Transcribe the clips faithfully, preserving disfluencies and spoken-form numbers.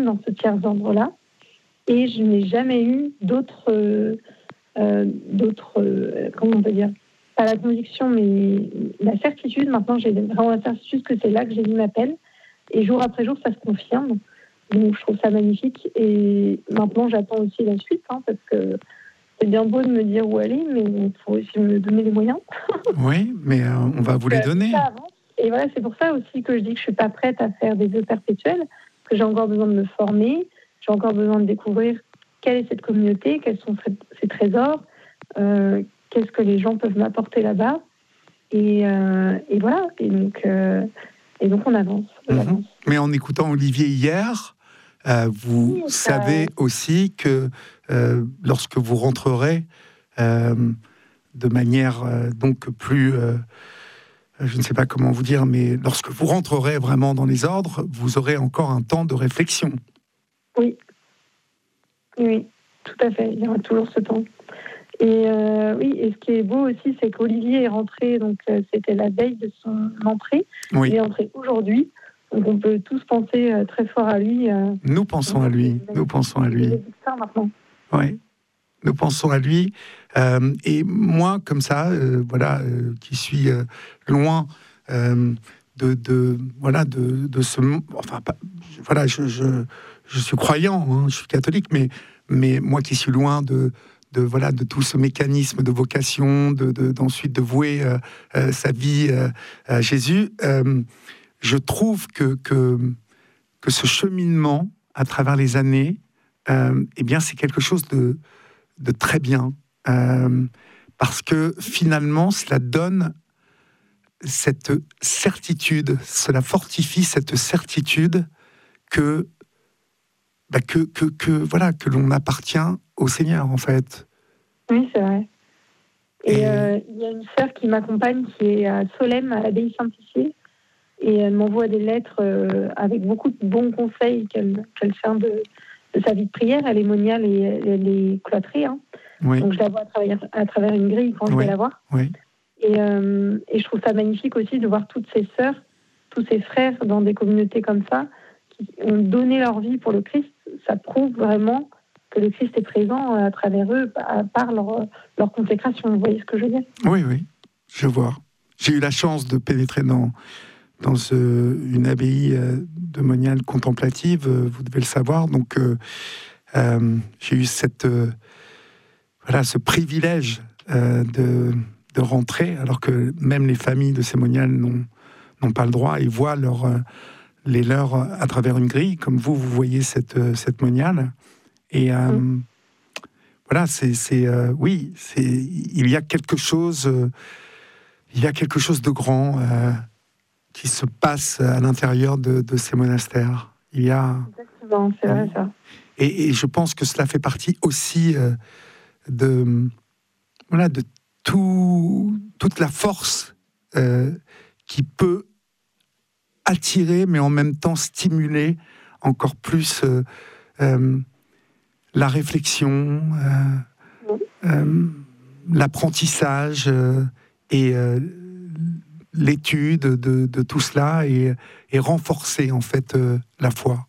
dans ce tiers-ordre-là. Et je n'ai jamais eu d'autres, euh, euh, d'autres euh, comment on peut dire, pas la conviction, mais la certitude. Maintenant, j'ai vraiment la certitude que c'est là que Jésus m'appelle. Et jour après jour, ça se confirme. Donc, je trouve ça magnifique. Et maintenant, j'attends aussi la suite, hein, parce que c'est bien beau de me dire où aller, mais il faut aussi me donner les moyens. Oui, mais euh, on va vous les donner. Ça avance. Et voilà, c'est pour ça aussi que je dis que je suis pas prête à faire des vœux perpétuels, que j'ai encore besoin de me former, j'ai encore besoin de découvrir quelle est cette communauté, quels sont ces trésors, euh, qu'est-ce que les gens peuvent m'apporter là-bas. Et, euh, et voilà, et donc, euh, et donc on avance. On Mmh. avance. Mais en écoutant Olivier hier, euh, vous Oui, ça... savez aussi que euh, lorsque vous rentrerez euh, de manière euh, donc plus... Euh, je ne sais pas comment vous dire, mais lorsque vous rentrerez vraiment dans les ordres, vous aurez encore un temps de réflexion. Oui, oui, tout à fait. Il y aura toujours ce temps. Et euh, oui, et ce qui est beau aussi, c'est qu'Olivier est rentré, donc euh, c'était la veille de son entrée. Oui. Il est entré aujourd'hui, donc on peut tous penser euh, très fort à lui. Euh, nous pensons à lui. Nous pensons à lui. Il est ça maintenant. Oui. Nous pensons à lui. Euh, et moi, comme ça, euh, voilà, euh, qui suis euh, loin euh, de, de, voilà, de, de ce, enfin, pas, voilà, je, je, je suis croyant, hein, je suis catholique, mais, mais moi qui suis loin de, de, voilà, de tout ce mécanisme de vocation, de, de, d'ensuite de vouer euh, euh, sa vie euh, à Jésus, euh, je trouve que, que, que ce cheminement à travers les années, euh, eh bien, c'est quelque chose de de très bien, euh, parce que finalement, cela donne cette certitude, cela fortifie cette certitude que, bah, que, que, que, voilà, que l'on appartient au Seigneur, en fait. Oui, c'est vrai. Et il Et... euh, y a une sœur qui m'accompagne, qui est à Solesmes, à l'abbaye Saint-Pitié, et elle m'envoie des lettres euh, avec beaucoup de bons conseils qu'elle, qu'elle fait de, de sa vie de prière. Elle est moniale et elle est cloîtrée, hein. Oui. Donc je la vois à travers, à travers une grille quand oui. je vais la voir. Oui. Et, euh, et je trouve ça magnifique aussi de voir toutes ces sœurs, tous ces frères dans des communautés comme ça, qui ont donné leur vie pour le Christ. Ça prouve vraiment que le Christ est présent à travers eux, par leur, leur consécration. Vous voyez ce que je veux dire ? Oui, oui, je vois. J'ai eu la chance de pénétrer dans, dans ce, une abbaye de moniale contemplative, vous devez le savoir. Donc, euh, euh, j'ai eu cette... Euh, Voilà, ce privilège euh, de, de rentrer, alors que même les familles de ces moniales n'ont, n'ont pas le droit et voient leur, euh, les leurs à travers une grille, comme vous, vous voyez cette, cette moniale. Et euh, mmh. voilà, c'est, c'est euh, oui, c'est, il y a quelque chose, euh, il y a quelque chose de grand euh, qui se passe à l'intérieur de, de ces monastères. Il y a... Exactement, c'est vrai ça. Et, et je pense que cela fait partie aussi euh, de... Voilà, de tout, toute la force euh, qui peut attirer, mais en même temps stimuler encore plus euh, euh, la réflexion, euh, euh, l'apprentissage euh, et euh, l'étude de, de tout cela et, et renforcer en fait euh, la foi.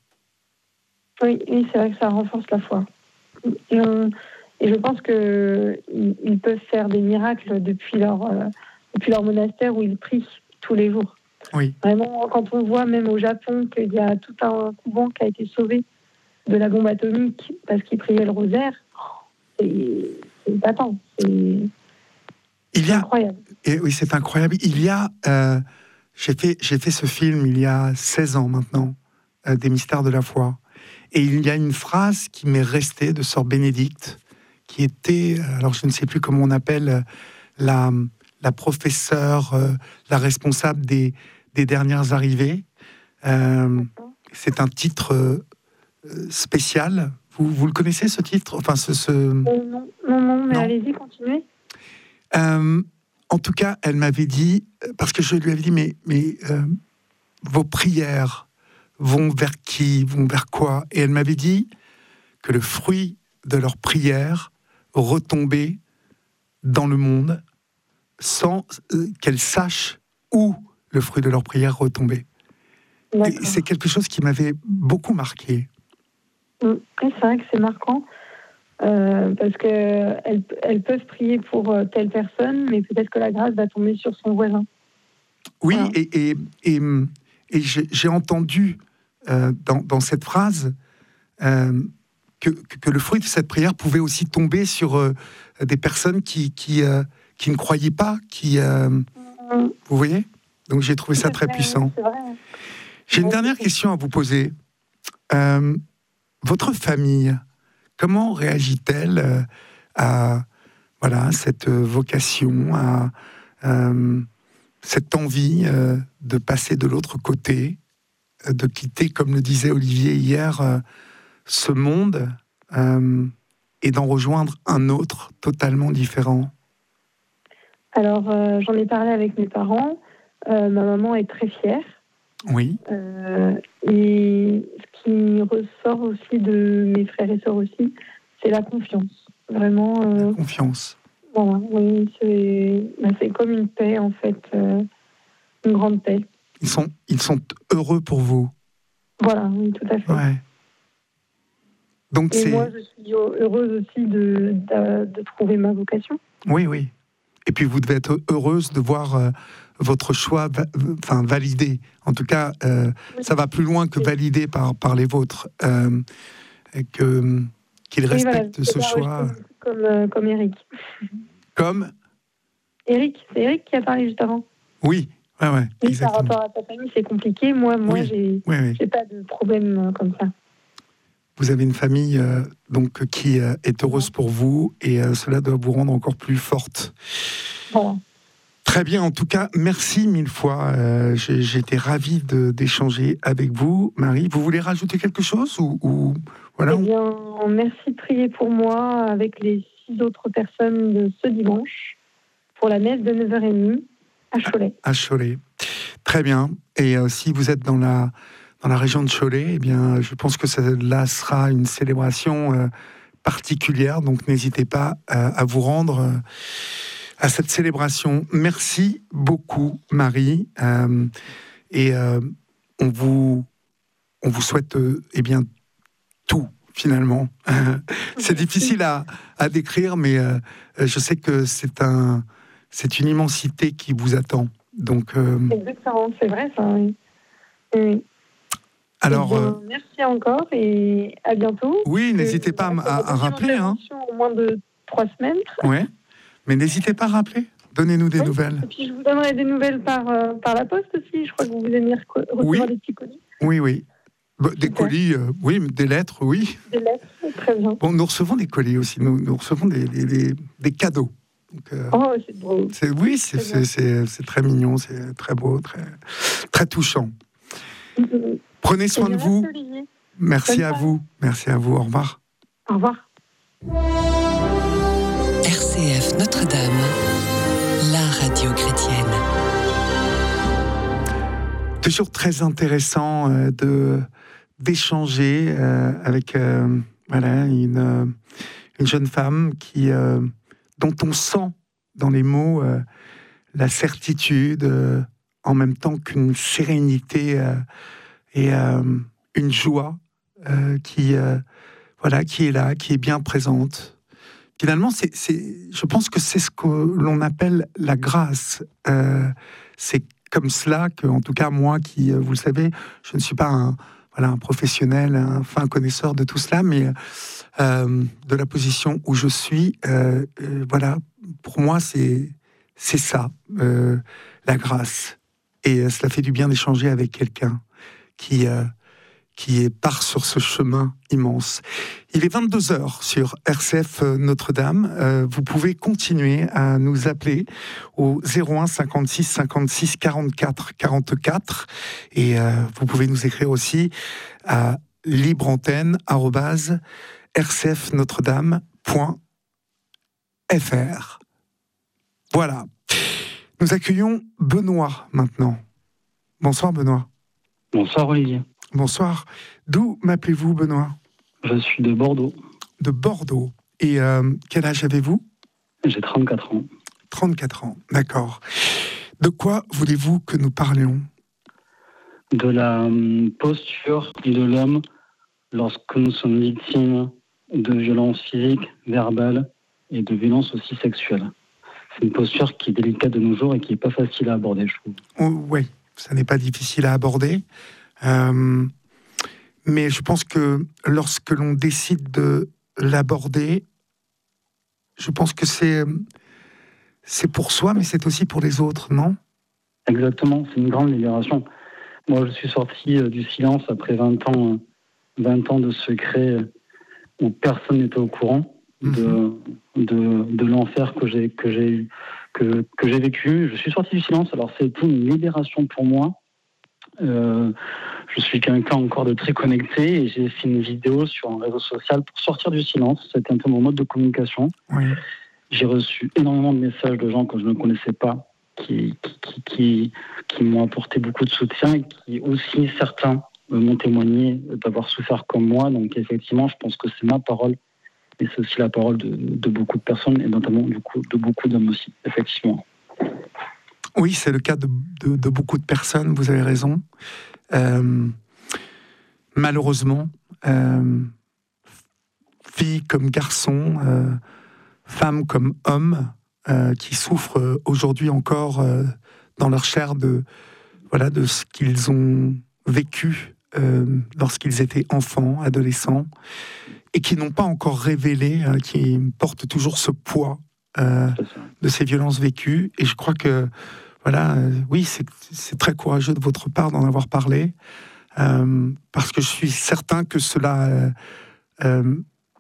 Oui, oui, c'est vrai que ça renforce la foi. Et on... Et je pense qu'ils peuvent faire des miracles depuis leur, euh, depuis leur monastère où ils prient tous les jours. Oui. Vraiment, quand on voit même au Japon qu'il y a tout un couvent qui a été sauvé de la bombe atomique parce qu'ils priaient le rosaire, c'est, c'est épatant. C'est, il y a, incroyable. Et oui, c'est incroyable. Il y a... Euh, j'ai, fait, j'ai fait ce film il y a seize ans maintenant, euh, des mystères de la foi. Et il y a une phrase qui m'est restée de Sœur Bénédicte, qui était, alors je ne sais plus comment on appelle, la, la professeure, euh, la responsable des, des dernières arrivées. Euh, c'est un titre euh, spécial. Vous, vous le connaissez, ce titre enfin, ce, ce... Euh, non, non, non, mais non. allez-y, continuez. Euh, en tout cas, elle m'avait dit, parce que je lui avais dit, mais, mais euh, vos prières vont vers qui, vont vers quoi ? Et elle m'avait dit que le fruit de leurs prières retomber dans le monde sans euh, qu'elles sachent où le fruit de leur prière retombait. Et c'est quelque chose qui m'avait beaucoup marqué. Mm. Et c'est vrai que c'est marquant. Euh, parce qu'elles elles peuvent prier pour telle personne, mais peut-être que la grâce va tomber sur son voisin. Oui, Voilà. et, et, et, et j'ai, j'ai entendu euh, dans, dans cette phrase euh, que, que le fruit de cette prière pouvait aussi tomber sur euh, des personnes qui, qui, euh, qui ne croyaient pas, qui... Euh, mm. Vous voyez ? Donc j'ai trouvé ça c'est très vrai, puissant. C'est vrai. J'ai une ouais, dernière question à vous poser. Euh, votre famille, comment réagit-elle euh, à voilà, cette vocation, à euh, cette envie euh, de passer de l'autre côté, euh, de quitter, comme le disait Olivier hier, euh, ce monde euh, et d'en rejoindre un autre totalement différent? Alors, euh, j'en ai parlé avec mes parents. Euh, ma maman est très fière. Oui. Euh, et ce qui ressort aussi de mes frères et sœurs aussi, c'est la confiance. Vraiment. Euh, la confiance. Voilà, oui, c'est, ben, c'est comme une paix, en fait. Euh, une grande paix. Ils sont, ils sont heureux pour vous. Voilà, oui, tout à fait. Ouais. Donc et c'est... moi, je suis heureuse aussi de, de, de trouver ma vocation. Oui, oui. Et puis vous devez être heureuse de voir euh, votre choix va, enfin, validé. En tout cas, euh, oui. Ça va plus loin que validé par, par les vôtres. Euh, et que, qu'ils oui, respectent voilà, ce choix. Comme, euh, comme Eric. Comme Eric, c'est Eric qui a parlé juste avant. Oui, ouais, ouais, oui, exactement. Par rapport à ta famille, c'est compliqué. Moi, moi, oui, j'ai, oui, oui. j'ai pas de problème comme ça. Vous avez une famille euh, donc qui euh, est heureuse ouais. pour vous et euh, cela doit vous rendre encore plus forte. Bon. Très bien, en tout cas, merci mille fois. Euh, j'ai, j'ai été ravi de, d'échanger avec vous, Marie. Vous voulez rajouter quelque chose ou, ou voilà. Eh bien, merci de prier pour moi avec les six autres personnes de ce dimanche pour la messe de neuf heures trente à Cholet. À, à Cholet. Très bien. Et euh, si vous êtes dans la dans la région de Cholet, eh bien, je pense que ça, là sera une célébration euh, particulière. Donc, n'hésitez pas euh, à vous rendre euh, à cette célébration. Merci beaucoup, Marie. Euh, et euh, on vous on vous souhaite euh, eh bien tout. Finalement, c'est difficile à, à décrire, mais euh, je sais que c'est un c'est une immensité qui vous attend. Donc, euh... exactement, c'est vrai ça. Oui. oui. Alors, bien, euh... merci encore et à bientôt. Oui, n'hésitez pas à, à, à rappeler. Hein. Au moins de trois semaines. Ouais, mais n'hésitez pas à rappeler. Donnez-nous des oui. nouvelles. Et puis je vous donnerai des nouvelles par euh, par la poste aussi. Je crois que vous allez venir recevoir oui. des petits colis. Oui, oui. Bah, des Super. colis, euh, oui, des lettres, oui. Des lettres, très bien. Bon, nous recevons des colis aussi. Nous, nous recevons des, des, des, des cadeaux. Donc, euh, oh, c'est beau. C'est, oui, c'est, c'est, c'est, c'est très mignon, c'est très beau, très, très touchant. Mm-hmm. Prenez soin de vous. Olivier. Merci Bonne à part. vous. Merci à vous. Au revoir. Au revoir. R C F Notre-Dame, la radio chrétienne. Toujours très intéressant euh, de, d'échanger euh, avec euh, voilà, une, euh, une jeune femme qui, euh, dont on sent dans les mots euh, la certitude, euh, en même temps qu'une sérénité euh, et euh, une joie euh, qui, euh, voilà, qui est là, qui est bien présente. Finalement, c'est, c'est, je pense que c'est ce que l'on appelle la grâce. Euh, c'est comme cela que, en tout cas, moi, qui, vous le savez, je ne suis pas un, voilà, un professionnel, un fin connaisseur de tout cela, mais euh, de la position où je suis, euh, euh, voilà, pour moi, c'est, c'est ça, euh, la grâce. Et euh, cela fait du bien d'échanger avec quelqu'un qui... Euh, qui est part sur ce chemin immense. Il est vingt-deux heures sur R C F Notre-Dame. Euh, vous pouvez continuer à nous appeler au zéro un cinquante-six cinquante-six quarante-quatre quarante-quatre et euh, vous pouvez nous écrire aussi à libreantenne arobase r c f notre dame point f r. Voilà. Nous accueillons Benoît maintenant. Bonsoir Benoît. Bonsoir Olivier. Bonsoir. D'où m'appelez-vous, Benoît ? Je suis de Bordeaux. De Bordeaux. Et euh, quel âge avez-vous ? J'ai trente-quatre ans. trente-quatre ans, d'accord. De quoi voulez-vous que nous parlions ? De la posture de l'homme lorsque nous sommes victimes de violences physiques, verbales et de violences aussi sexuelles. C'est une posture qui est délicate de nos jours et qui n'est pas facile à aborder, je trouve. Oh, oui, ça n'est pas difficile à aborder. Euh, mais je pense que lorsque l'on décide de l'aborder, je pense que c'est, c'est pour soi, mais c'est aussi pour les autres, non ? Exactement, c'est une grande libération. Moi, je suis sorti du silence après vingt ans, vingt ans de secret où personne n'était au courant de, de, de l'enfer que j'ai, que, j'ai, que, que j'ai vécu. Je suis sorti du silence, alors c'était une libération pour moi. Euh, je suis quelqu'un encore de très connecté et j'ai fait une vidéo sur un réseau social pour sortir du silence. C'était un peu mon mode de communication. Oui. J'ai reçu énormément de messages de gens que je ne connaissais pas qui, qui, qui, qui m'ont apporté beaucoup de soutien et qui aussi, certains, m'ont témoigné d'avoir souffert comme moi. Donc effectivement, je pense que c'est ma parole et c'est aussi la parole de, de beaucoup de personnes et notamment du coup, de beaucoup d'hommes aussi, effectivement. Oui, c'est le cas de, de, de beaucoup de personnes, vous avez raison. Euh, malheureusement, euh, filles comme garçons, euh, femmes comme hommes, euh, qui souffrent aujourd'hui encore euh, dans leur chair de, voilà, de ce qu'ils ont vécu euh, lorsqu'ils étaient enfants, adolescents, et qui n'ont pas encore révélé, euh, qui portent toujours ce poids euh, de ces violences vécues. Et je crois que, voilà, euh, oui, c'est, c'est très courageux de votre part d'en avoir parlé, euh, parce que je suis certain que cela euh, euh,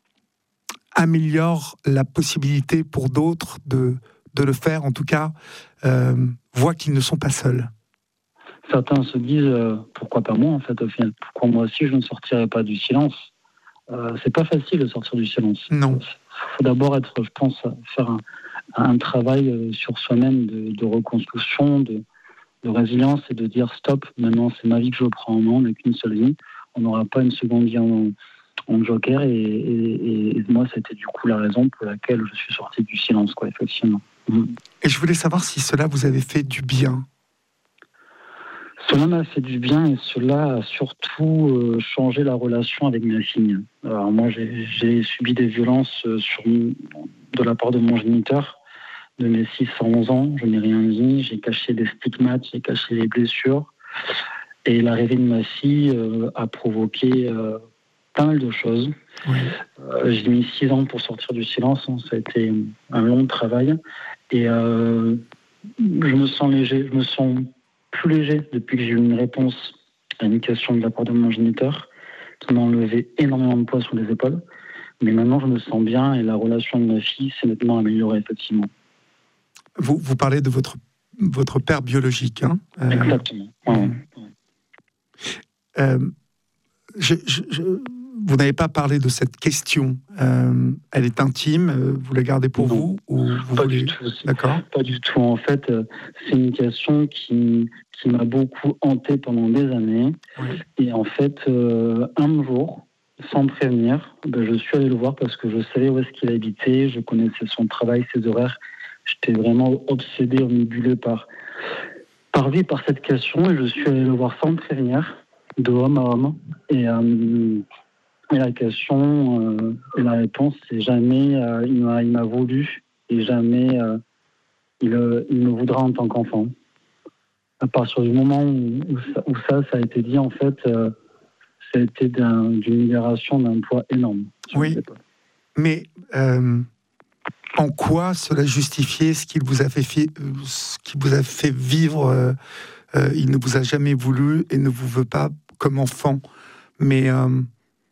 améliore la possibilité pour d'autres de, de le faire, en tout cas, euh, voient qu'ils ne sont pas seuls. Certains se disent, euh, pourquoi pas moi, en fait, au final, pourquoi moi aussi je ne sortirais pas du silence. Euh, c'est pas facile de sortir du silence. Non. Il faut d'abord être, je pense, faire un, un travail sur soi-même de, de reconstruction, de, de résilience et de dire stop, maintenant c'est ma vie que je prends en main, on n'a qu'une seule vie, on n'aura pas une seconde vie en, en joker et, et, et moi c'était du coup la raison pour laquelle je suis sorti du silence, quoi, effectivement. Mmh. Et je voulais savoir si cela vous avait fait du bien. Cela m'a fait du bien et cela a surtout euh, changé la relation avec ma fille. Alors moi, j'ai, j'ai subi des violences sur, de la part de mon géniteur, de mes six à onze ans. Je n'ai rien dit, j'ai caché des stigmates, j'ai caché les blessures. Et l'arrivée de ma fille euh, a provoqué euh, pas mal de choses. Oui. Euh, j'ai mis six ans pour sortir du silence, hein. Ça a été un long travail. Et euh, je me sens léger, je me sens plus léger depuis que j'ai eu une réponse à une question de la part de mon géniteur qui m'a enlevé énormément de poids sur les épaules. Mais maintenant, je me sens bien et la relation de ma fille s'est nettement améliorée, effectivement. Vous, vous parlez de votre, votre père biologique, hein euh, Exactement. Ouais. Euh, je, je, je, vous n'avez pas parlé de cette question. Euh, elle est intime. Vous la gardez pour non. vous ou vous Pas voulez... du tout. D'accord. Pas du tout. En fait, c'est une question qui, qui m'a beaucoup hanté pendant des années. Oui. Et en fait, euh, un jour, sans me prévenir, ben, je suis allé le voir parce que je savais où est-ce qu'il habitait, je connaissais son travail, ses horaires. J'étais vraiment obsédé, omnibulé par, par lui, par cette question. Et je suis allé le voir sans me prévenir, de homme à homme. Et, euh, et la question euh, et la réponse, c'est jamais euh, il, m'a, il m'a voulu et jamais euh, il, euh, il me voudra en tant qu'enfant. À partir du moment où, où, ça, où ça, ça a été dit, en fait, euh, ça a été d'un, d'une libération d'un poids énorme. Oui, mais euh, en quoi cela justifiait ce qu'il vous a fait, fi- ce qu'il vous a fait vivre euh, euh, il ne vous a jamais voulu et ne vous veut pas comme enfant. Mais euh,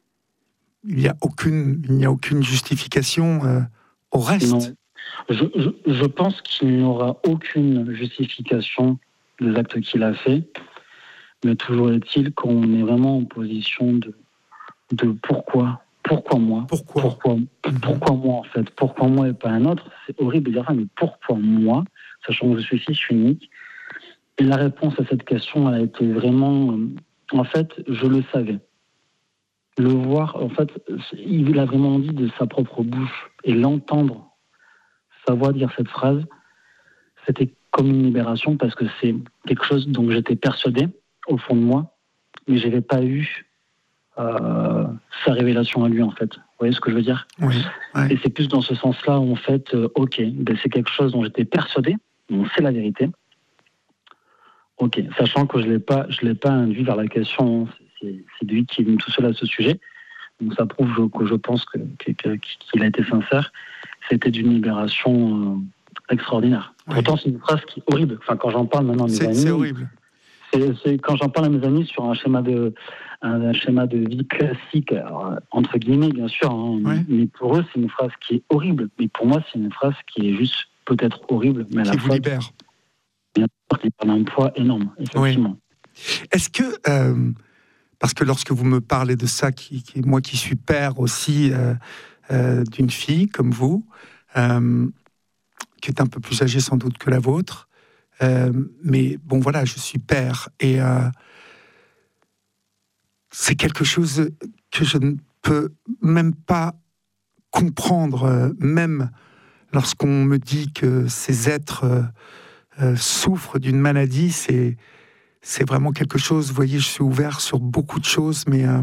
il n'y a aucune, il n'y a aucune justification euh, au reste. Non. Je, je, je pense qu'il n'y aura aucune justification des actes qu'il a fait, mais toujours est-il qu'on est vraiment en position de, de pourquoi, pourquoi moi, pourquoi, pourquoi, mm-hmm. pourquoi moi en fait, pourquoi moi et pas un autre. C'est horrible de dire ça, mais pourquoi moi, sachant que je suis fils unique. Et la réponse à cette question, elle a été vraiment, euh, en fait, je le savais. Le voir, en fait, il a vraiment dit de sa propre bouche et l'entendre, sa voix dire cette phrase, c'était comme une libération parce que c'est quelque chose dont j'étais persuadé au fond de moi, mais j'avais pas eu euh, sa révélation à lui, en fait. Vous voyez ce que je veux dire ? Oui. Ouais. Et c'est plus dans ce sens-là où, en fait, euh, ok, ben c'est quelque chose dont j'étais persuadé, bon, c'est la vérité. Ok, sachant que je l'ai pas, je l'ai pas induit vers la question, c'est, c'est lui qui est venu tout seul à ce sujet. Donc ça prouve que je pense que, que, que, qu'il a été sincère. C'était d'une libération euh, extraordinaire. Oui. Pourtant, c'est une phrase qui est horrible. Enfin, quand j'en parle maintenant à mes c'est, amis, c'est horrible. C'est, c'est quand j'en parle à mes amis sur un schéma de, un, un schéma de vie classique, alors, entre guillemets, bien sûr. Hein, oui. Mais pour eux, c'est une phrase qui est horrible. Mais pour moi, c'est une phrase qui est juste peut-être horrible, mais à qui la vous fois, libère. Bien sûr, qui a un poids énorme, effectivement. Oui. Est-ce que euh... Parce que lorsque vous me parlez de ça, qui, qui, moi qui suis père aussi euh, euh, d'une fille comme vous, euh, qui est un peu plus âgée sans doute que la vôtre, euh, mais bon voilà, je suis père et euh, c'est quelque chose que je ne peux même pas comprendre, euh, même lorsqu'on me dit que ces êtres euh, euh, souffrent d'une maladie, c'est C'est vraiment quelque chose, vous voyez, je suis ouvert sur beaucoup de choses, mais euh,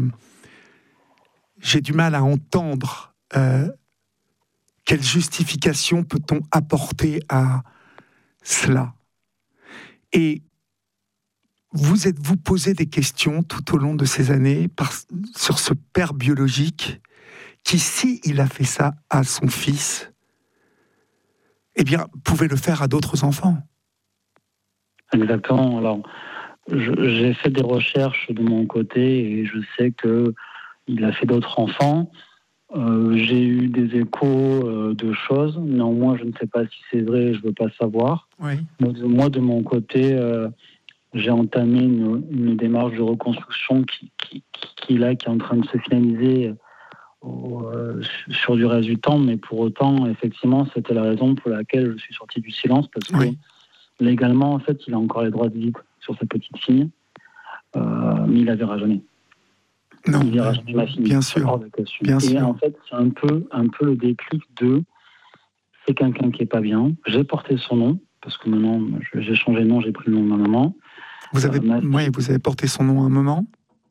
j'ai du mal à entendre euh, quelle justification peut-on apporter à cela. Et vous êtes-vous posé des questions tout au long de ces années par, sur ce père biologique qui, si il a fait ça à son fils, eh bien, pouvait le faire à d'autres enfants. Exactement, alors... Je, j'ai fait des recherches de mon côté et je sais qu'il a fait d'autres enfants. Euh, j'ai eu des échos euh, de choses. Néanmoins, je ne sais pas si c'est vrai, je ne veux pas savoir. Oui. Moi, de, moi, de mon côté, euh, j'ai entamé une, une démarche de reconstruction qui, qui, qui, là, qui est en train de se finaliser euh, sur du reste du temps. Mais pour autant, effectivement, c'était la raison pour laquelle je suis sorti du silence parce que oui. légalement, en fait, il a encore les droits de vivre sur sa petite fille, euh, mais il la verra jamais. Non, il verra jamais ma fille. Bien sûr. Bien et sûr. en fait, c'est un peu, un peu le déclic de c'est quelqu'un qui est pas bien. J'ai porté son nom parce que maintenant j'ai changé de nom, j'ai pris le nom de ma maman. Vous avez, euh, oui, vous avez porté son nom à un moment.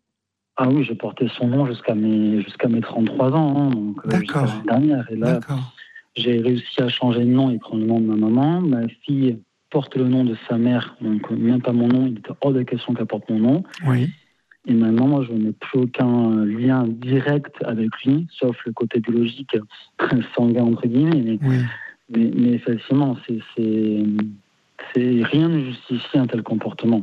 Ah oui, j'ai porté son nom jusqu'à mes jusqu'à mes trente-trois ans, hein, donc D'accord. jusqu'à l'année dernière. Et là, D'accord. j'ai réussi à changer de nom et prendre le nom de ma maman. Ma fille porte le nom de sa mère, donc même pas mon nom, il était hors de question qu'elle porte mon nom. Oui. Et maintenant, moi, je n'ai plus aucun lien direct avec lui, sauf le côté biologique, sanguin, entre guillemets. Mais, oui. mais, mais effectivement, c'est, c'est, c'est, rien ne justifie un tel comportement.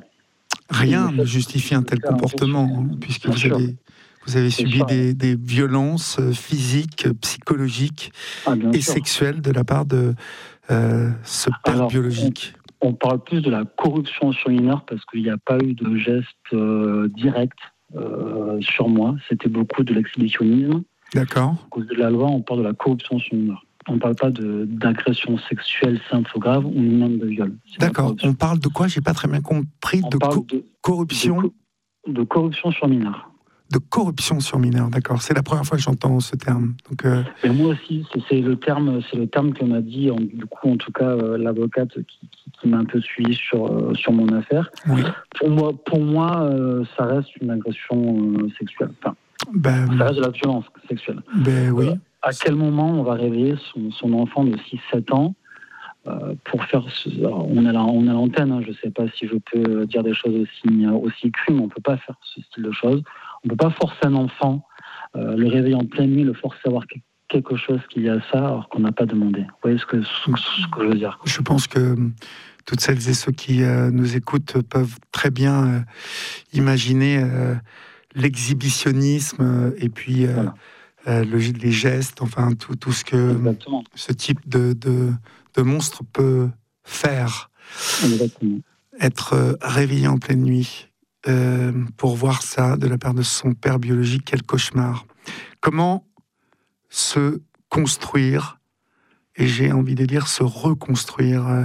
Rien ne justifie un tel comportement, hein, puisque vous avez, vous avez subi sûr, des, des violences physiques, psychologiques ah, et sûr. sexuelles de la part de euh, ce père Alors, biologique. On... On parle plus de la corruption sur mineur parce qu'il n'y a pas eu de geste euh, direct euh, sur moi. C'était beaucoup de l'exhibitionnisme. D'accord. À cause de la loi, on parle de la corruption sur mineur. On ne parle pas de, d'agression sexuelle simple ou grave ou même de viol. C'est D'accord. On parle de quoi ? J'ai pas très bien compris. On de, parle co- de corruption. De, co- de corruption sur mineur. De corruption sur mineur, d'accord. C'est la première fois que j'entends ce terme. Donc, euh... Et moi aussi, c'est, c'est le terme, c'est le terme que m'a dit, en, du coup, en tout cas, euh, l'avocate qui, qui, qui m'a un peu suivi sur euh, sur mon affaire. Oui. Pour moi, pour moi, euh, ça reste une agression euh, sexuelle. Enfin, ben, ça reste de la violence sexuelle. Ben oui. Euh, à quel moment on va réveiller son, son enfant de six sept ans euh, pour faire ce... Alors, on a la, on a l'antenne. Hein, je ne sais pas si je peux dire des choses aussi aussi crues, mais on ne peut pas faire ce style de choses. On ne peut pas forcer un enfant, euh, le réveiller en pleine nuit, le forcer à voir quelque chose qu'il y a ça, alors qu'on n'a pas demandé. Vous voyez ce que, ce, ce que je veux dire ? Je pense que toutes celles et ceux qui euh, nous écoutent peuvent très bien euh, imaginer euh, l'exhibitionnisme euh, et puis euh, voilà. euh, le, les gestes, enfin tout, tout ce que Exactement. ce type de, de, de monstre peut faire. Exactement. Être euh, réveillé en pleine nuit. Euh, pour voir ça de la part de son père biologique, quel cauchemar. Comment se construire, et j'ai envie de dire se reconstruire euh...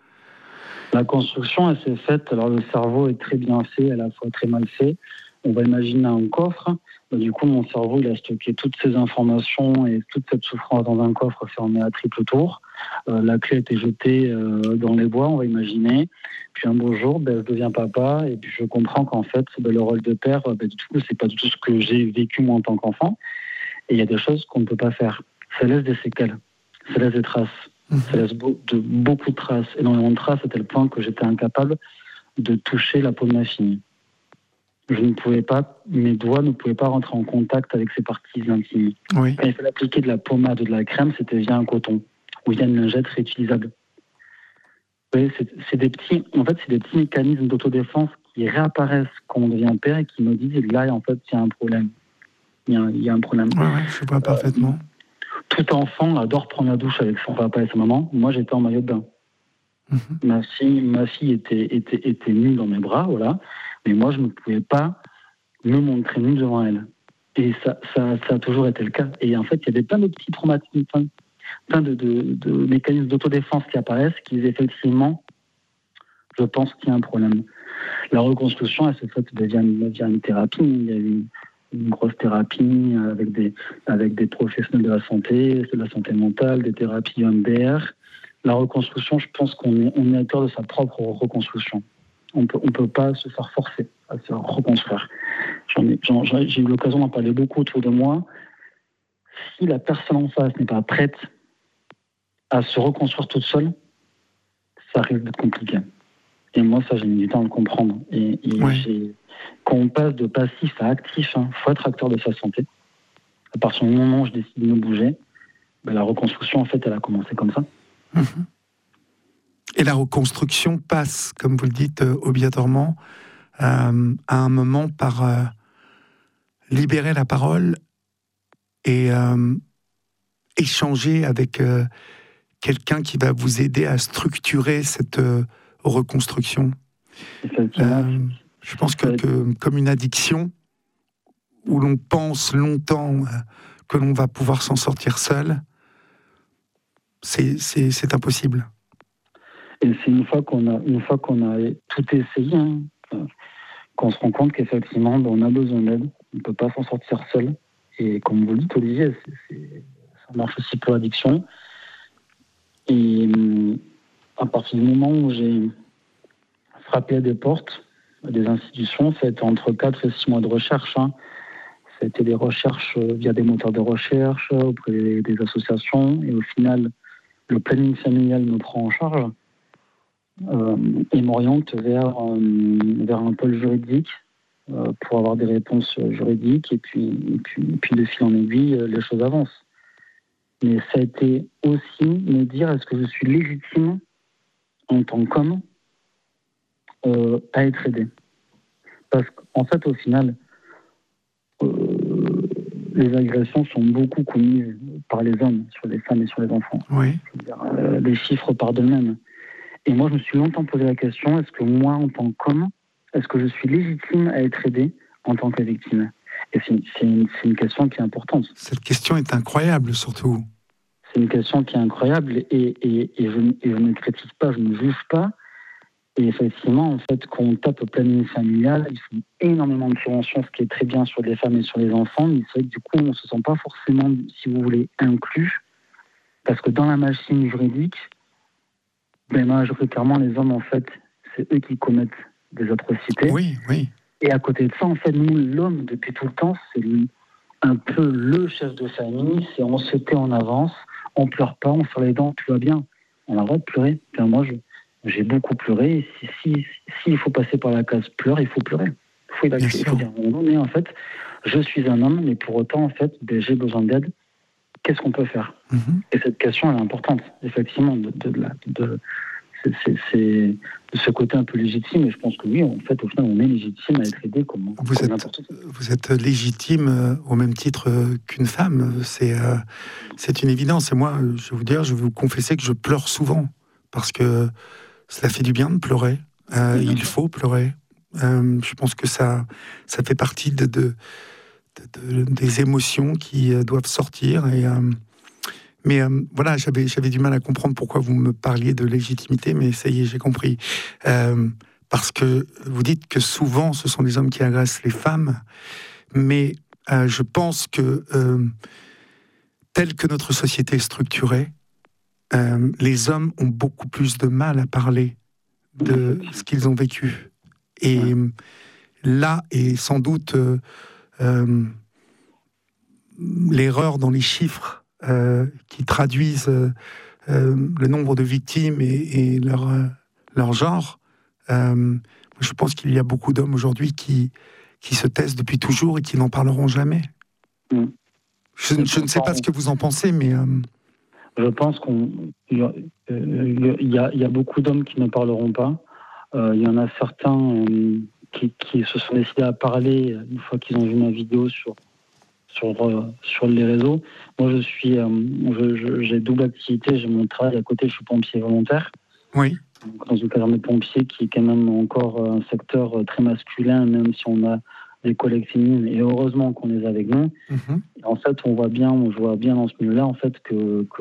La construction, elle s'est faite, alors le cerveau est très bien fait, à la fois très mal fait. On va imaginer un coffre, Bah, du coup, mon cerveau, il a stocké toutes ces informations et toute cette souffrance dans un coffre fermé à triple tour. Euh, la clé a été jetée euh, dans les bois, on va imaginer. Puis un beau jour, bah, je deviens papa et puis je comprends qu'en fait, bah, le rôle de père, bah, du coup, c'est pas du tout ce que j'ai vécu moi en tant qu'enfant. Et il y a des choses qu'on ne peut pas faire. Ça laisse des séquelles, ça laisse des traces, mmh. ça laisse beau, de, beaucoup de traces, énormément de traces, à tel point que j'étais incapable de toucher la peau de ma fille. Je ne pouvais pas, mes doigts ne pouvaient pas rentrer en contact avec ses parties intimes. Oui. Quand il fallait appliquer de la pommade ou de la crème, c'était via un coton ou via une lingette réutilisable. Oui, c'est, c'est des petits, en fait, c'est des petits mécanismes d'autodéfense qui réapparaissent quand on devient père et qui me disent là, en fait, il y a un problème. Il y a, il y a un problème. Oui, ouais, je vois parfaitement. Euh, tout enfant adore prendre la douche avec son papa et sa maman. Moi, j'étais en maillot de bain. Mm-hmm. Ma fille, ma fille était, était, était nue dans mes bras, voilà. Mais moi, je ne pouvais pas me montrer nue devant elle. Et ça, ça, ça a toujours été le cas. Et en fait, il y avait plein de petits traumatismes, plein, plein de, de, de mécanismes d'autodéfense qui apparaissent, qui effectivement, je pense qu'il y a un problème. La reconstruction, elle s'est faite via, via une thérapie. Il y a eu une grosse thérapie avec des, avec des professionnels de la santé, de la santé mentale, des thérapies E M D R. La reconstruction, je pense qu'on est, on est acteur de sa propre reconstruction. On peut, ne peut pas se faire forcer à se reconstruire. J'en ai, j'en, j'ai eu l'occasion d'en parler beaucoup autour de moi. Si la personne en face n'est pas prête à se reconstruire toute seule, ça risque d'être compliqué. Et moi, ça, j'ai mis du temps à le comprendre. Et, et ouais. j'ai, quand on passe de passif à actif, il hein, faut être acteur de sa santé. À partir du moment où je décide de me bouger, ben, la reconstruction, en fait, elle a commencé comme ça. Mmh. Et la reconstruction passe, comme vous le dites, euh, obligatoirement, euh, à un moment par euh, libérer la parole et euh, échanger avec euh, quelqu'un qui va vous aider à structurer cette euh, reconstruction. Euh, je pense que, que comme une addiction, où l'on pense longtemps euh, que l'on va pouvoir s'en sortir seul, c'est, c'est, c'est impossible. Et c'est une fois qu'on a, une fois qu'on a tout essayé, hein, qu'on se rend compte qu'effectivement, on a besoin d'aide, on ne peut pas s'en sortir seul. Et comme vous le dites, Olivier, c'est, c'est, ça marche aussi pour l'addiction. Et à partir du moment où j'ai frappé à des portes, à des institutions, ça a été entre quatre et six mois de recherche. Hein. Ça a été des recherches via des moteurs de recherche, auprès des, des associations. Et au final, le planning familial me prend en charge. Euh, et m'oriente vers, euh, vers un pôle juridique euh, pour avoir des réponses juridiques et puis, et puis, et puis de fil en aiguille, euh, les choses avancent. Mais ça a été aussi me dire est-ce que je suis légitime en tant qu'homme euh, à être aidé. Parce qu'en fait, au final, euh, les agressions sont beaucoup commises par les hommes sur les femmes et sur les enfants. Oui. Je veux dire, euh, les chiffres parlent d'eux-mêmes. Et moi, je me suis longtemps posé la question, est-ce que moi, en tant qu'homme, est-ce que je suis légitime à être aidé en tant que victime ? Et c'est, c'est, une, c'est une question qui est importante. Cette question est incroyable, surtout. C'est une question qui est incroyable et, et, et, je, et je ne critique pas, je ne juge pas. Et effectivement, en fait, quand on tape au planning familial, il faut énormément de prévention, ce qui est très bien sur les femmes et sur les enfants. Mais c'est vrai que du coup, on ne se sent pas forcément, si vous voulez, inclus. Parce que dans la machine juridique, ben, majoritairement, les hommes, en fait, c'est eux qui commettent des atrocités. Oui, oui. Et à côté de ça, en fait, nous, l'homme, depuis tout le temps, c'est un peu le chef de famille. C'est on se tait en avance, on pleure pas, on serre les dents, tout va bien. On a le droit de pleurer. Enfin, moi, je, j'ai beaucoup pleuré. Et si, si, si il faut passer par la case pleurs, il faut pleurer. Il faut, il faut dire, non, mais en fait, je suis un homme, mais pour autant, en fait, ben, j'ai besoin d'aide. Qu'est-ce qu'on peut faire ? Mm-hmm. Et cette question, elle est importante, effectivement, de, de, de, de, c'est, c'est, c'est de ce côté un peu légitime. Et je pense que oui, en fait, au final, on est légitime à être aidé comme, vous comme êtes, n'importe qui. Vous êtes légitime euh, au même titre euh, qu'une femme. C'est, euh, c'est une évidence. Et moi, je vais vous dire, je vais vous confesser que je pleure souvent. Parce que cela fait du bien de pleurer. Euh, il faut pleurer. Euh, je pense que ça, ça fait partie de... de De, de, des émotions qui euh, doivent sortir. Et, euh, mais euh, voilà, j'avais, j'avais du mal à comprendre pourquoi vous me parliez de légitimité, mais ça y est, j'ai compris. Euh, parce que vous dites que souvent, ce sont les hommes qui agressent les femmes, mais euh, je pense que, euh, telle que notre société est structurée, euh, les hommes ont beaucoup plus de mal à parler de ce qu'ils ont vécu. Et ouais. là est sans doute euh, euh, l'erreur dans les chiffres euh, qui traduisent euh, euh, le nombre de victimes et, et leur, euh, leur genre. Euh, je pense qu'il y a beaucoup d'hommes aujourd'hui qui, qui se taisent depuis toujours et qui n'en parleront jamais. Mmh. Je, je ne sais pas ce que vous en pensez, mais... Euh... Je pense qu'il y, euh, y, y, y a beaucoup d'hommes qui ne parleront pas. Euh, il y en a certains euh, qui, qui se sont décidés à parler une fois qu'ils ont vu ma vidéo sur, sur, euh, sur les réseaux. Moi, je suis, euh, je, je, j'ai double activité, j'ai mon travail à côté, je suis pompier volontaire. Oui. Donc, dans une caserne de pompiers qui est quand même encore un secteur très masculin, même si on a des collègues féminines, et heureusement qu'on les a avec nous. Mm-hmm. En fait, on voit bien, je vois bien dans ce milieu-là, en fait, que, que,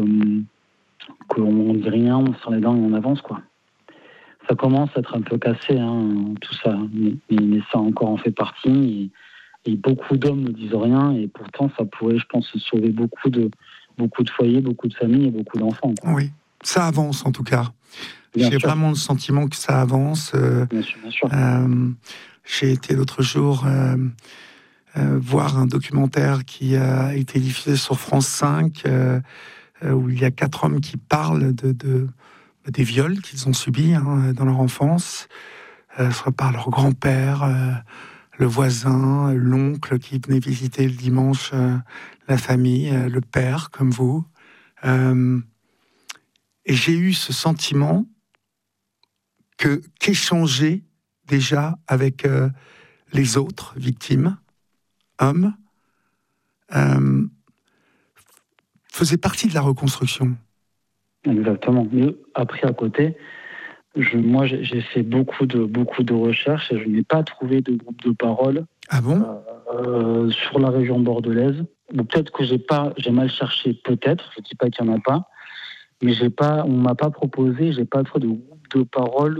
qu'on dit rien, on sort les dents et on avance, quoi. Ça commence à être un peu cassé, hein, tout ça, mais, mais ça encore en fait partie. Et, et beaucoup d'hommes ne disent rien, et pourtant, ça pourrait, je pense, sauver beaucoup de, beaucoup de foyers, beaucoup de familles et beaucoup d'enfants, quoi. Oui, ça avance en tout cas. Bien J'ai sûr. Vraiment le sentiment que ça avance. Euh, bien sûr, bien sûr. Euh, j'ai été l'autre jour euh, euh, voir un documentaire qui a été diffusé sur France cinq, euh, où il y a quatre hommes qui parlent de, de, des viols qu'ils ont subis hein, dans leur enfance, euh, soit par leur grand-père, euh, le voisin, l'oncle qui venait visiter le dimanche euh, la famille, euh, le père, comme vous. Euh, et j'ai eu ce sentiment que, qu'échanger déjà avec euh, les autres victimes, hommes, euh, faisait partie de la reconstruction. Exactement. Mais après, à côté, je, moi, j'ai, j'ai fait beaucoup de, beaucoup de recherches et je n'ai pas trouvé de groupe de parole. Ah bon euh, sur la région bordelaise. Ou peut-être que j'ai, pas, j'ai mal cherché, peut-être, je ne dis pas qu'il n'y en a pas, mais j'ai pas, on ne m'a pas proposé, je n'ai pas trouvé de groupe de parole.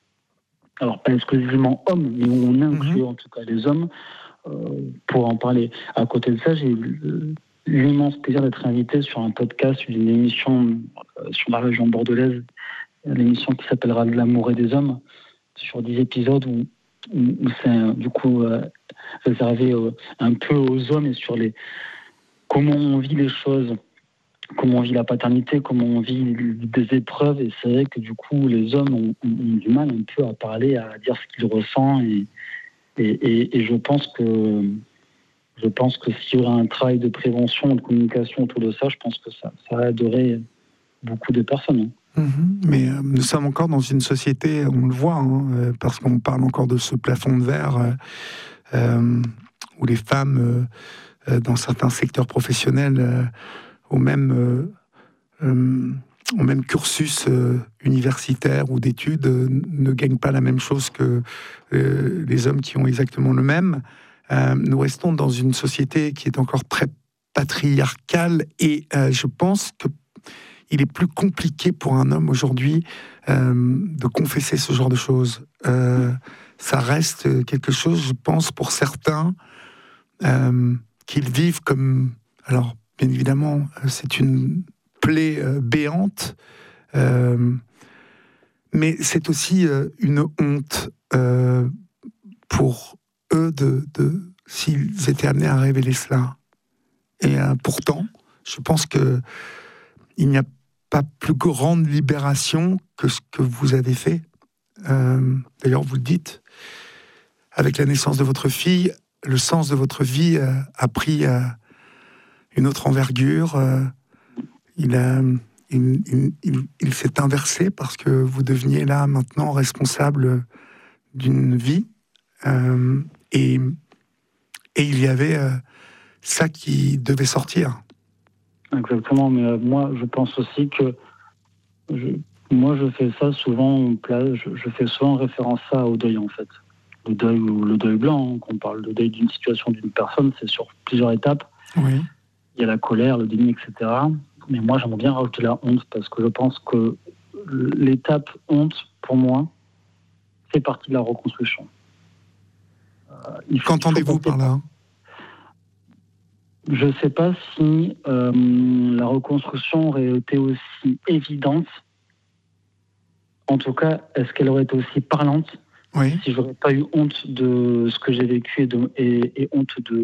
Alors, pas exclusivement hommes, mais on inclut mmh. en tout cas les hommes euh, pour en parler. À côté de ça, j'ai eu l'immense plaisir d'être invité sur un podcast, une émission euh, sur la région bordelaise, l'émission qui s'appellera De l'amour et des hommes, sur dix épisodes où, où, où c'est du coup euh, réservé euh, un peu aux hommes et sur les comment on vit les choses, comment on vit la paternité, comment on vit des épreuves. Et c'est vrai que du coup, les hommes ont, ont, ont du mal un peu à parler, à dire ce qu'ils ressentent. Et, et, et, et je pense que je pense que s'il y aura un travail de prévention, de communication autour de ça, je pense que ça, ça aiderait beaucoup de personnes. Mmh, mais euh, nous sommes encore dans une société, on le voit, hein, euh, parce qu'on parle encore de ce plafond de verre euh, euh, où les femmes, euh, euh, dans certains secteurs professionnels, euh, au même, euh, euh, au même cursus euh, universitaire ou d'études, euh, ne gagnent pas la même chose que euh, les hommes qui ont exactement le même. Euh, nous restons dans une société qui est encore très patriarcale et euh, je pense que il est plus compliqué pour un homme aujourd'hui euh, de confesser ce genre de choses. Euh, ça reste quelque chose, je pense, pour certains, euh, qu'ils vivent comme... Alors, bien évidemment, c'est une plaie euh, béante, euh, mais c'est aussi euh, une honte euh, pour eux de, de, s'ils étaient amenés à révéler cela. Et euh, pourtant, je pense que il n'y a pas plus grande libération que ce que vous avez fait. Euh, d'ailleurs, vous le dites, avec la naissance de votre fille, le sens de votre vie euh, a pris euh, une autre envergure. Euh, il, a, il, il, il, il s'est inversé parce que vous deveniez là maintenant responsable d'une vie. Euh, et, et il y avait euh, ça qui devait sortir. Exactement, mais euh, moi je pense aussi que je, moi je fais ça souvent, je, je fais souvent référence ça au deuil en fait. Le deuil ou le deuil blanc, hein, quand on parle de deuil d'une situation d'une personne, c'est sur plusieurs étapes. Oui. Il y a la colère, le déni, et cetera. Mais moi j'aimerais bien rajouter la honte parce que je pense que l'étape honte, pour moi, fait partie de la reconstruction. Euh, Qu'entendez-vous par là ? je ne sais pas si euh, la reconstruction aurait été aussi évidente. En tout cas, est-ce qu'elle aurait été aussi parlante Oui. si j'aurais pas eu honte de ce que j'ai vécu et, de, et, et honte de,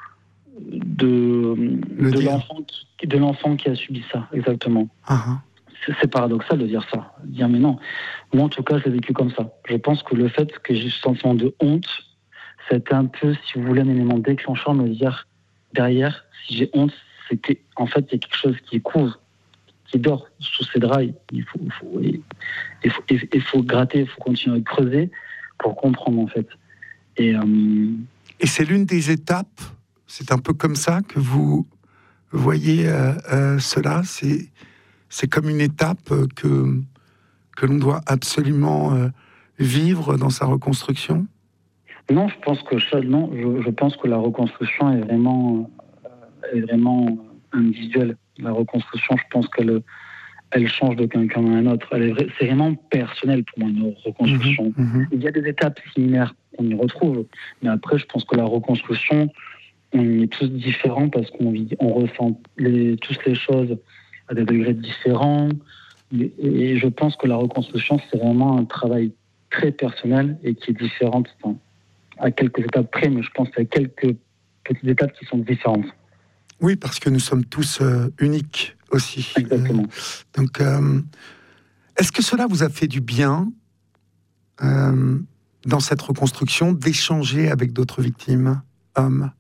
de, de, l'enfant qui, de l'enfant qui a subi ça, exactement. Uh-huh. C'est, c'est paradoxal de dire ça. Dire mais non. Moi, en tout cas, j'ai vécu comme ça. Je pense que le fait que j'ai eu ce sentiment de honte, c'était un peu, si vous voulez, un élément déclencheur, me dire derrière, si j'ai honte, c'est qu'en fait, il y a quelque chose qui couvre, qui dort sous ces draps. Il faut, il faut, il faut, il faut gratter, il faut continuer à creuser pour comprendre, en fait. Et, euh... Et c'est l'une des étapes, c'est un peu comme ça que vous voyez euh, euh, cela, c'est, c'est comme une étape que, que l'on doit absolument euh, vivre dans sa reconstruction? Non, je pense que ça, non, je, je pense que la reconstruction est vraiment, euh, est vraiment individuelle. La reconstruction, je pense qu'elle elle change de quelqu'un à un autre. Elle est, c'est vraiment personnel pour moi, une reconstruction. Mmh, mmh. Il y a des étapes similaires qu'on y retrouve, mais après, je pense que la reconstruction, on est tous différents parce qu'on vit, on ressent les, tous les choses à des degrés différents. Et, et je pense que la reconstruction, c'est vraiment un travail très personnel et qui est différent à quelques étapes près, mais je pense qu'il y a quelques petites étapes qui sont différentes. Oui, parce que nous sommes tous euh, uniques aussi. Exactement. Euh, donc, euh, est-ce que cela vous a fait du bien, euh, dans cette reconstruction, d'échanger avec d'autres victimes, hommes?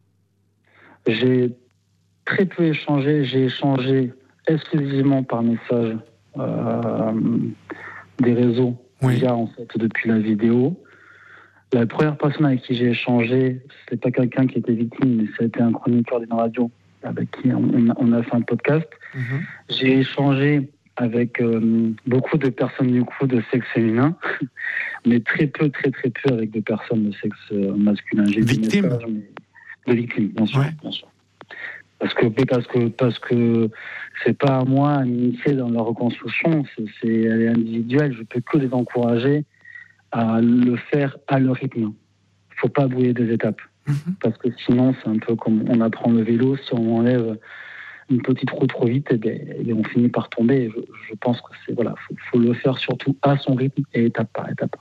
J'ai très peu échangé. J'ai échangé exclusivement par message euh, des réseaux, oui. via, en fait, depuis la vidéo. La première personne avec qui j'ai échangé, ce n'est pas quelqu'un qui était victime, mais c'était un chroniqueur d'une radio avec qui on a, on a fait un podcast. Mmh. J'ai échangé avec euh, beaucoup de personnes du coup de sexe féminin, mais très peu, très très peu avec des personnes de sexe masculin. J'ai victimes messages, mais... De victimes, bien sûr, ouais. bien sûr. Parce que parce que parce que c'est pas à moi à m'initier dans la reconstruction, c'est, c'est elle est individuelle. Je peux que les encourager à le faire à leur rythme. Il ne faut pas brouiller des étapes. Mmh. Parce que sinon, c'est un peu comme on apprend le vélo. Si on enlève une petite roue trop vite, et bien, et bien on finit par tomber. Je, je pense que c'est voilà, faut, faut le faire surtout à son rythme et étape par étape.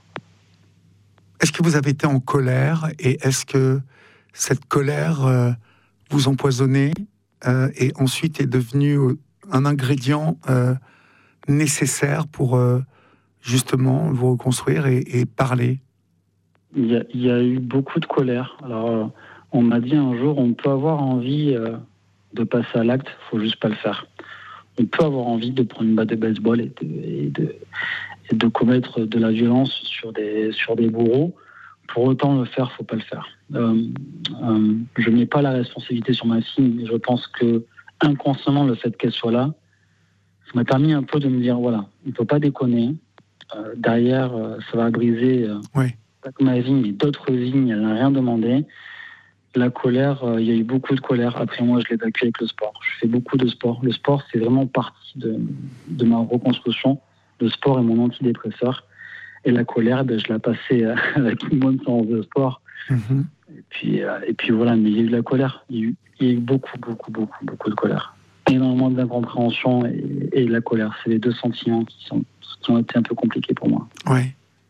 Est-ce que vous avez été en colère et est-ce que cette colère euh, vous empoisonnait euh, et ensuite est devenue un ingrédient euh, nécessaire pour euh, justement vous reconstruire et, et parler? Il y, a, il y a eu beaucoup de colère. Alors, euh, on m'a dit un jour, on peut avoir envie euh, de passer à l'acte, il faut juste pas le faire. On peut avoir envie de prendre une batte de baseball et de, et de, et de commettre de la violence sur des, sur des bourreaux. Pour autant le faire, faut pas le faire. Euh, euh, je n'ai pas la responsabilité sur ma fille, mais je pense que inconsciemment, le fait qu'elle soit là, ça m'a permis un peu de me dire, voilà, il ne faut pas déconner. Euh, derrière, euh, ça va briser euh, oui. pas que ma vie, mais d'autres vies, elle n'a rien demandé. La colère, il euh, y a eu beaucoup de colère. Après, moi, je l'évacue avec le sport. Je fais beaucoup de sport. Le sport, c'est vraiment partie de, de ma reconstruction. Le sport est mon antidépresseur. Et la colère, ben, je la passais avec une bonne séance de sport. Mmh. Et, puis, euh, et puis voilà, mais il y a eu de la colère. Il y a eu, il y a eu beaucoup, beaucoup, beaucoup, beaucoup de colère. Énormément d'incompréhension et, et la colère. C'est les deux sentiments qui, sont, qui ont été un peu compliqués pour moi. Oui.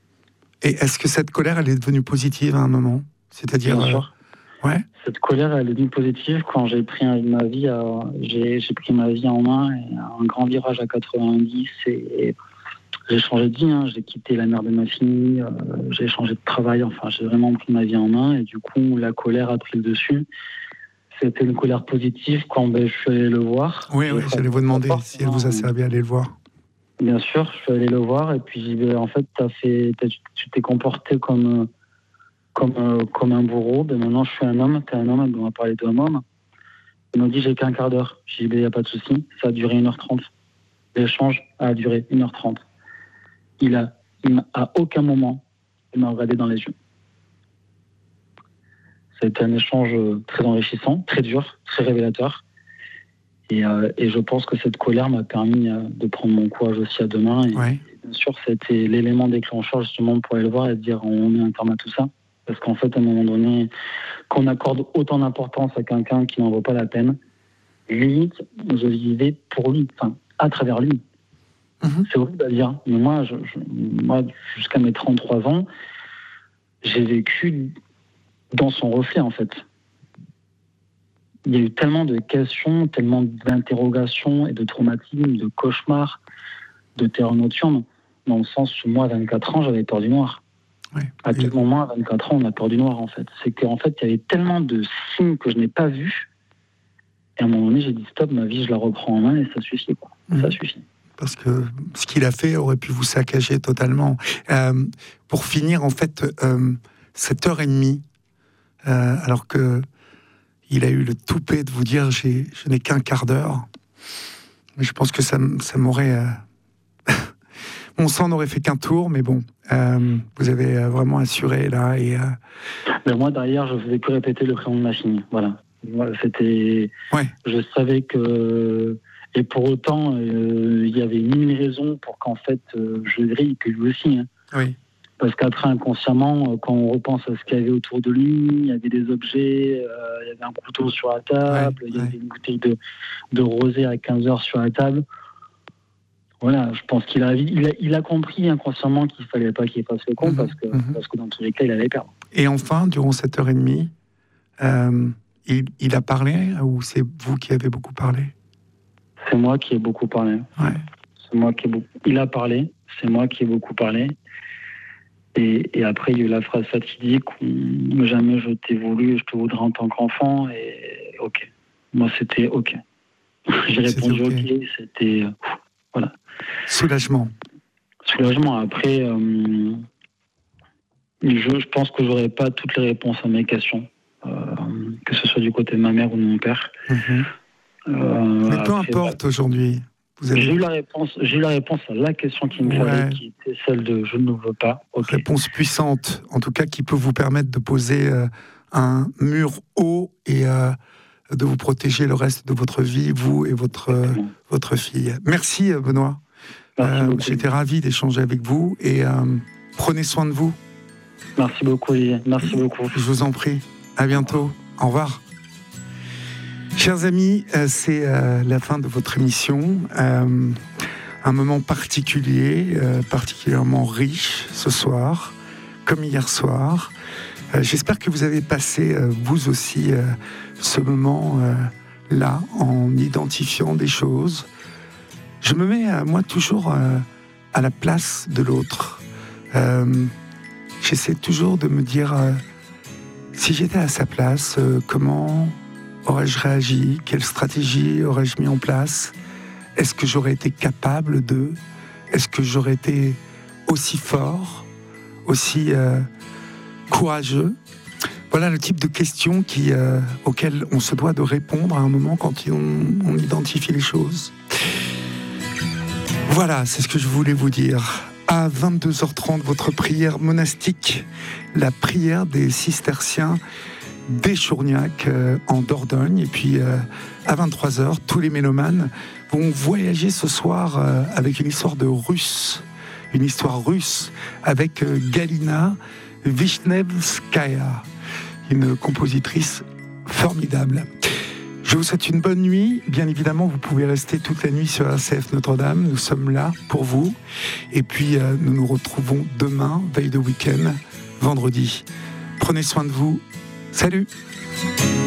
Et est-ce que cette colère, elle est devenue positive à un moment? C'est-à-dire... Bien sûr. Euh... Ouais. Cette colère, elle est devenue positive quand j'ai pris ma vie, à, j'ai, j'ai pris ma vie en main, et un grand virage à quatre-vingt-dix et... J'ai changé de vie, hein. J'ai quitté la mère de ma fille, euh, j'ai changé de travail, enfin j'ai vraiment pris ma vie en main et du coup la colère a pris le dessus. C'était une colère positive quand ben, je suis allé le voir. Oui, oui, j'allais vous demander si elle vous a servi à aller le voir. Bien sûr, je suis allé le voir et puis ben, en fait t'as fait, t'as, tu t'es comporté comme, comme, comme un bourreau, ben, maintenant je suis un homme, t'es un homme, on va parler d'un homme. Il m'a dit j'ai qu'un quart d'heure, j'ai dit il ben, n'y a pas de souci, ça a duré une heure trente. L'échange a duré une heure trente. Il a, il m'a, à aucun moment, il m'a regardé dans les yeux. Ça a été un échange très enrichissant, très dur, très révélateur. Et, euh, et je pense que cette colère m'a permis euh, de prendre mon courage aussi à deux mains. Et, ouais. et bien sûr, c'était l'élément déclencheur justement pour aller le voir et dire on met un terme à tout ça. Parce qu'en fait, à un moment donné, qu'on accorde autant d'importance à quelqu'un qui n'en vaut pas la peine, limite, je vivais pour lui, enfin, à travers lui. Mmh. C'est horrible à dire, mais moi, je, je, moi, jusqu'à mes trente-trois ans, j'ai vécu dans son reflet, en fait. Il y a eu tellement de questions, tellement d'interrogations et de traumatismes, de cauchemars, de terreurs nocturnes, dans le sens où moi, à vingt-quatre ans, j'avais peur du noir. Oui. À tout moment, à vingt-quatre ans, on a peur du noir, en fait. C'est qu'en fait, il y avait tellement de signes que je n'ai pas vus. Et à un moment donné, j'ai dit stop, ma vie, je la reprends en main et ça suffit, quoi. Mmh. Ça suffit. Parce que ce qu'il a fait aurait pu vous saccager totalement. Euh, pour finir, en fait, euh, cette heure et demie, euh, alors que il a eu le toupet de vous dire j'ai, je n'ai qu'un quart d'heure, mais je pense que ça, ça m'aurait... Euh... Mon sang n'aurait fait qu'un tour, mais bon, euh, vous avez vraiment assuré là. Et, euh... mais moi, derrière, je faisais que répéter le prénom de ma fille. Voilà. Voilà, c'était... Ouais. Je savais que... Et pour autant, euh, il y avait mille raisons pour qu'en fait, euh, je grille, que lui aussi. Hein. Oui. Parce qu'après, inconsciemment, quand on repense à ce qu'il y avait autour de lui, il y avait des objets, euh, il y avait un couteau sur la table, ouais, il y avait ouais. une bouteille de, de rosé à quinze heures sur la table. Voilà, je pense qu'il a, il a, il a compris inconsciemment qu'il ne fallait pas qu'il fasse le con, mmh, parce, que, mmh. parce que dans tous les cas, il allait perdre. Et enfin, durant cette heure et demie, euh, il, il a parlé ou c'est vous qui avez beaucoup parlé ? C'est moi qui ai beaucoup parlé. Ouais. C'est moi qui ai beaucoup... Il a parlé, c'est moi qui ai beaucoup parlé. Et, et après, il y a eu la phrase fatidique où jamais je t'ai voulu et je te voudrais en tant qu'enfant. Et ok. Moi, c'était ok. J'ai répondu ok. okay. C'était. Euh, voilà. Soulagement. Soulagement. Après, euh, je, je pense que j'aurais pas toutes les réponses à mes questions, euh, que ce soit du côté de ma mère ou de mon père. Mm-hmm. Euh, Mais peu après, importe bah, aujourd'hui. Vous avez... J'ai eu la réponse. J'ai eu la réponse à la question qui me ouais. fallait, qui était celle de je ne veux pas. Okay. Réponse puissante, en tout cas, qui peut vous permettre de poser euh, un mur haut et euh, de vous protéger le reste de votre vie, vous et votre euh, votre fille. Merci Benoît. Merci euh, J'étais ravi d'échanger avec vous et euh, prenez soin de vous. Merci beaucoup Olivier. Merci beaucoup. Je vous en prie. À bientôt. Au revoir. Chers amis, euh, c'est euh, la fin de votre émission. Euh, un moment particulier, euh, particulièrement riche ce soir, comme hier soir. Euh, j'espère que vous avez passé, euh, vous aussi, euh, ce moment-là, euh, en identifiant des choses. Je me mets, euh, moi, toujours euh, à la place de l'autre. Euh, j'essaie toujours de me dire, euh, si j'étais à sa place, euh, comment... aurais-je réagi ? Quelle stratégie aurais-je mis en place ? Est-ce que j'aurais été capable de ? Est-ce que j'aurais été aussi fort, aussi euh, courageux ? Voilà le type de questions qui, euh, auxquelles on se doit de répondre à un moment quand on, on identifie les choses. Voilà, c'est ce que je voulais vous dire. À vingt-deux heures trente, votre prière monastique, la prière des cisterciens d'Échourgnac euh, en Dordogne. Et puis euh, à vingt-trois heures, tous les mélomanes vont voyager ce soir euh, avec une histoire de russe, une histoire russe avec euh, Galina Vishnevskaya, une compositrice formidable. Je vous souhaite une bonne nuit. Bien évidemment, vous pouvez rester toute la nuit sur R C F Notre-Dame. Nous sommes là pour vous. Et puis, euh, nous nous retrouvons demain, veille de week-end, vendredi. Prenez soin de vous. Salut!